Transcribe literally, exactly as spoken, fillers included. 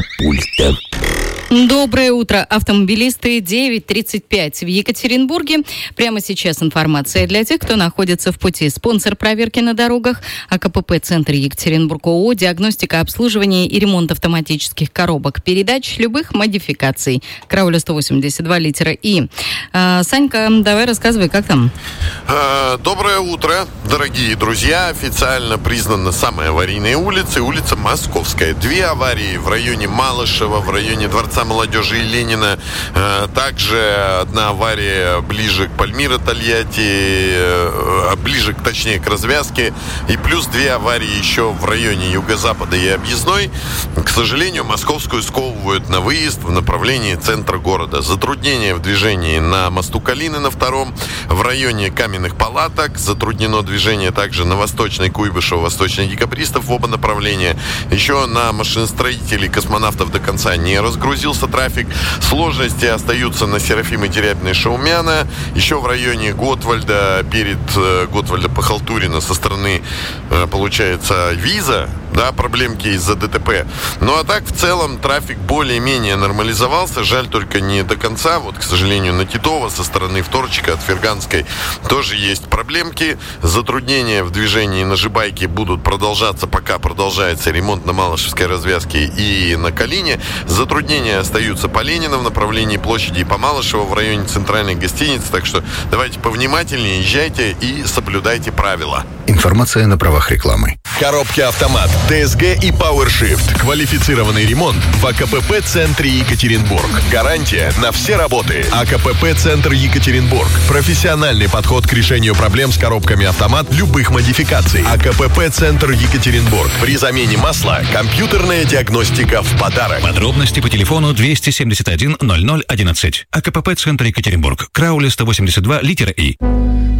пульта. Доброе утро, автомобилисты. девять тридцать пять в Екатеринбурге. Прямо сейчас информация для тех, кто находится в пути. Спонсор проверки на дорогах АКПП «Центр Екатеринбург» ООО, диагностика, обслуживание и ремонт автоматических коробок передач любых модификаций. Крауля сто восемьдесят два, литера И. А, Санька, давай рассказывай, как там? А, доброе утро, дорогие друзья. Официально признана самая аварийная улица, улица Московская. Две аварии в районе Малышева, в районе Дворца молодежи и Ленина. Также одна авария ближе к Пальмира, Тольятти, ближе, точнее, к развязке. И плюс две аварии еще в районе Юго-Запада и Объездной. К сожалению, Московскую сковывают на выезд в направлении центра города. Затруднения в движении на мосту Калины на втором. В районе Каменных Палаток затруднено движение также на Восточной Куйбышева, Восточной Декабристов в оба направления. Еще на машиностроителей космонавтов до конца не разгрузился трафик. Сложности остаются на Серафима Терябина и Шаумяна. Еще в районе Готвальда, перед Готвальда по Халтурина со стороны, получается, Виза, да, проблемки из-за ДТП. Ну а так, в целом, трафик более-менее нормализовался. Жаль, только не до конца. Вот, к сожалению, на Титова со стороны Вторчика от Ферганской тоже есть проблемки. Затруднения в движении на Жибайке будут продолжаться, пока продолжается ремонт на Малышевской развязке и на Калине. Затруднения остаются по Ленина в направлении площади и по Малышево в районе центральной гостиницы. Так что давайте повнимательнее, езжайте и соблюдайте правила. Информация на правах рекламы. Коробки автомат, ДСГ и PowerShift. Квалифицированный ремонт в АКПП «Центре Екатеринбург». Гарантия на все работы. АКПП «Центр Екатеринбург». Профессиональный подход к решению проблем с коробками автомат любых модификаций. АКПП «Центр Екатеринбург». При замене масла компьютерная диагностика в подарок. Подробности по телефону двести семьдесят один ноль ноль одиннадцать. АКПП «Центр Екатеринбург». Крауля сто восемьдесят два, литера И.